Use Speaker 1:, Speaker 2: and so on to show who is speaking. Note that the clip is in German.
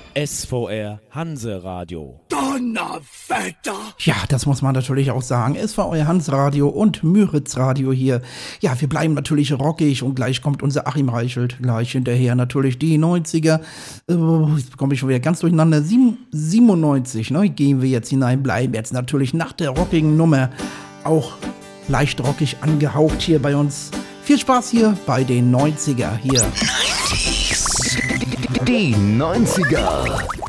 Speaker 1: SVR Hanseradio.
Speaker 2: Donnerwetter!
Speaker 3: Ja, das muss man natürlich auch sagen. Es war euer Hansradio und Müritz Radio hier. Ja, wir bleiben natürlich rockig und gleich kommt unser Achim Reichelt. Gleich hinterher natürlich die 90er. Jetzt komme ich schon wieder ganz durcheinander. 97, ne? Gehen wir jetzt hinein, bleiben jetzt natürlich nach der rockigen Nummer auch leicht rockig angehaucht hier bei uns. Viel Spaß hier bei den 90er hier.
Speaker 4: Die 90er.